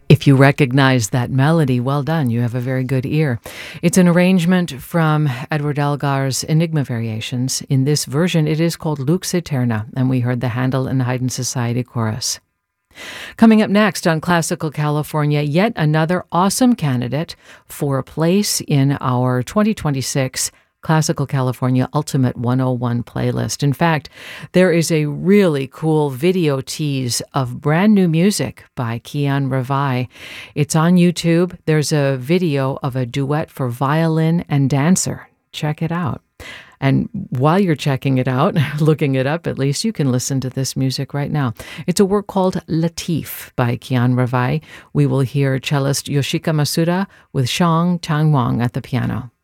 If you recognize that melody, well done. You have a very good ear. It's an arrangement from Edward Elgar's Enigma Variations. In this version, it is called Lux Aeterna, and we heard the Handel and Haydn Society Chorus. Coming up next on Classical California, yet another awesome candidate for a place in our 2026 Classical California Ultimate 101 playlist. In fact, there is a really cool video tease of brand new music by Kian Ravai. It's on YouTube. There's a video of a duet for violin and dancer. Check it out. And while you're checking it out, looking it up at least, you can listen to this music right now. It's a work called Latif by Kian Ravai. We will hear cellist Yoshika Masuda with Shang Tangwang at the piano.